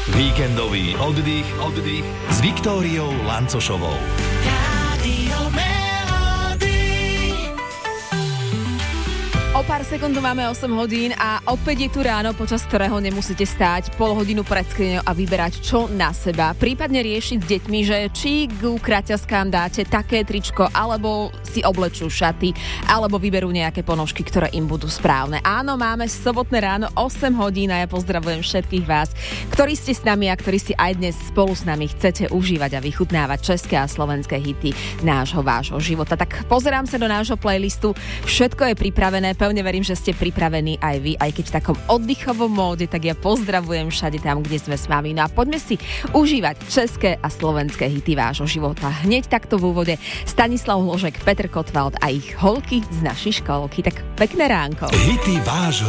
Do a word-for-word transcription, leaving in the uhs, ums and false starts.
Víkendový oddych, oddych s Viktóriou Lancošovou. O pár sekúnd máme osem hodín a opäť je tu ráno, počas ktorého nemusíte stáť pol hodinu pred skriňou a vyberať čo na seba. Prípadne riešiť s deťmi, že či k kraťaskám dáte také tričko, alebo si oblečú šaty, alebo vyberú nejaké ponožky, ktoré im budú správne. Áno, máme sobotné ráno osem hodín a ja pozdravujem všetkých vás, ktorí ste s nami a ktorí si aj dnes spolu s nami chcete užívať a vychutnávať české a slovenské hity nášho, vášho života. Tak pozerám sa do nášho playlistu, všetko je pripravené. Pevne verím, že ste pripravení aj vy, aj keď v takom oddychovom móde, tak ja pozdravujem všade tam, kde sme s vami. No a poďme si užívať české a slovenské hity vášho života. Hneď takto v úvode Stanislav Hložek, Petr Kotwald a ich holky z našej školky. Tak pekné ránko. Hity vášho